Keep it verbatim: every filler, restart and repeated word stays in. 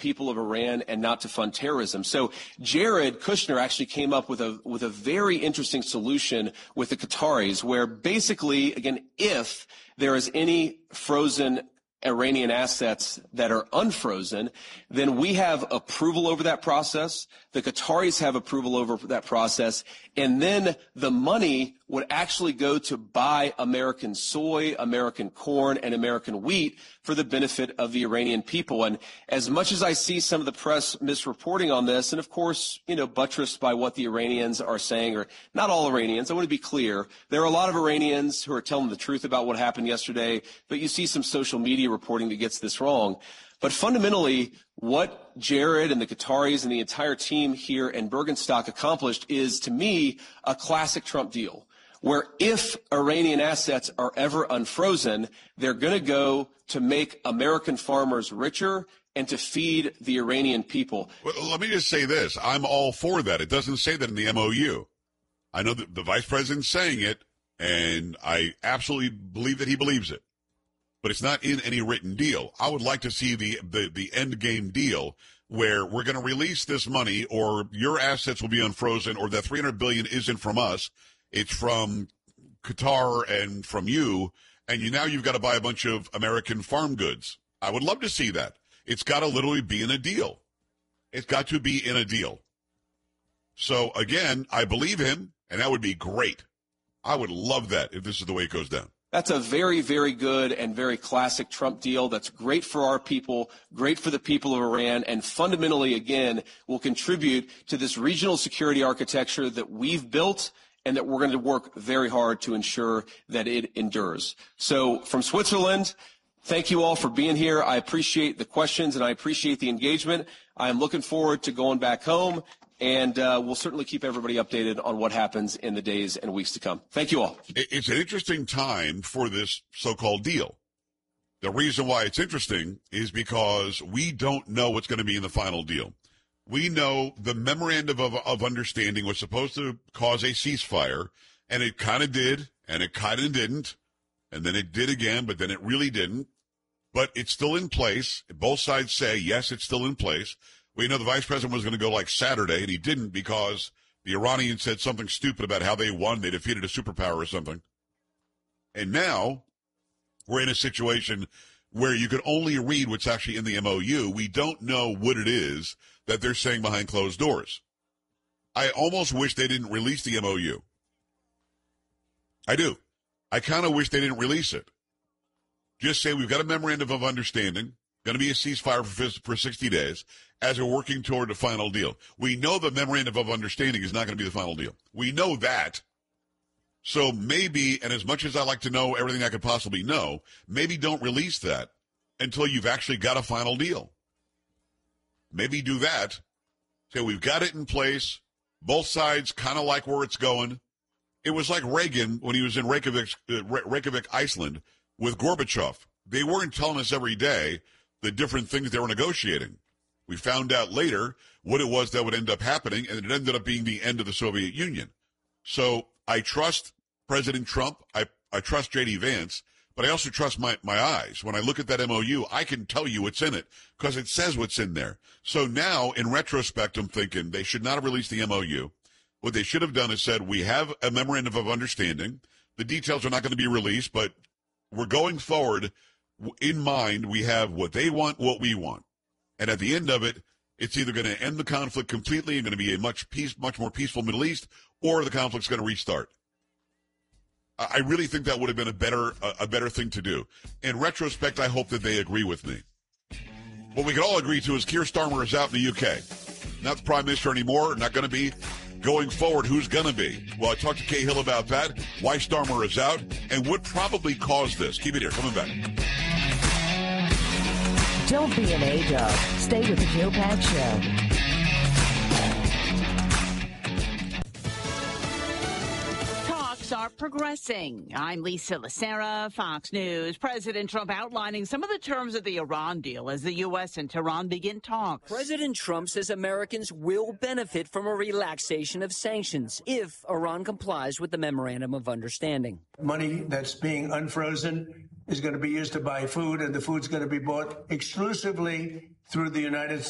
people of Iran and not to fund terrorism. So Jared Kushner actually came up with a with a very interesting solution with the Qataris, where basically, again, if there is any frozen Iranian assets that are unfrozen, then we have approval over that process. The Qataris have approval over that process. And then the money would actually go to buy American soy, American corn, and American wheat for the benefit of the Iranian people. And as much as I see some of the press misreporting on this, and of course, you know, buttressed by what the Iranians are saying, or not all Iranians, I want to be clear. There are a lot of Iranians who are telling the truth about what happened yesterday, but you see some social media reporting that gets this wrong. But fundamentally, what Jared and the Qataris and the entire team here in Bergenstock accomplished is, to me, a classic Trump deal, where if Iranian assets are ever unfrozen, they're going to go to make American farmers richer and to feed the Iranian people. Well, let me just say this. I'm all for that. It doesn't say that in the M O U. I know that the vice president's saying it, and I absolutely believe that he believes it. But it's not in any written deal. I would like to see the, the, the end game deal where we're going to release this money, or your assets will be unfrozen, or that three hundred billion dollars isn't from us. It's from Qatar and from you, and you now you've got to buy a bunch of American farm goods. I would love to see that. It's got to literally be in a deal. It's got to be in a deal. So, again, I believe him, and that would be great. I would love that if this is the way it goes down. That's a very, very good and very classic Trump deal. That's great for our people, great for the people of Iran, and fundamentally, again, will contribute to this regional security architecture that we've built and that we're going to work very hard to ensure that it endures. So from Switzerland, thank you all for being here. I appreciate the questions and I appreciate the engagement. I'm looking forward to going back home, and uh, we'll certainly keep everybody updated on what happens in the days and weeks to come. Thank you all. It's an interesting time for this so-called deal. The reason why it's interesting is because we don't know what's going to be in the final deal. We know the memorandum of, of understanding was supposed to cause a ceasefire, and it kind of did, and it kind of didn't, and then it did again, but then it really didn't. But it's still in place. Both sides say, yes, it's still in place. We know the vice president was going to go like Saturday, and he didn't because the Iranians said something stupid about how they won. They defeated a superpower or something. And now we're in a situation where you can only read what's actually in the M O U. We don't know what it is that they're saying behind closed doors. I almost wish they didn't release the M O U. I do. I kind of wish they didn't release it. Just say we've got a memorandum of understanding, going to be a ceasefire for, for sixty days, as we're working toward a final deal. We know the memorandum of understanding is not going to be the final deal. We know that. So maybe, and as much as I like to know everything I could possibly know, maybe don't release that until you've actually got a final deal. Maybe do that. Say, we've got it in place. Both sides kind of like where it's going. It was like Reagan when he was in Reykjavik, uh, Reykjavik, Iceland, with Gorbachev. They weren't telling us every day the different things they were negotiating. We found out later what it was that would end up happening, and it ended up being the end of the Soviet Union. So I trust President Trump. I, I trust J D Vance, but I also trust my, my eyes. When I look at that M O U, I can tell you what's in it because it says what's in there. So now, in retrospect, I'm thinking they should not have released the M O U. What they should have done is said, we have a memorandum of understanding. The details are not going to be released, but we're going forward in mind. We have what they want, what we want. And at the end of it, it's either going to end the conflict completely and going to be a much peace, much more peaceful Middle East, or the conflict's going to restart. I really think that would have been a better, a better thing to do. In retrospect, I hope that they agree with me. What we can all agree to is Keir Starmer is out in the U K. Not the prime minister anymore, not going to be. Going forward, who's going to be? Well, I talked to Kay Hill about that, why Starmer is out, and what probably caused this. Keep it here. Coming back. Don't be an A-dog. Stay with the Joe Pags Show. Are progressing. I'm Lisa Lacera, Fox News. President Trump outlining some of the terms of the Iran deal as the U S and Tehran begin talks. President Trump says Americans will benefit from a relaxation of sanctions if Iran complies with the Memorandum of Understanding. Money that's being unfrozen is going to be used to buy food, and the food's going to be bought exclusively through the United States.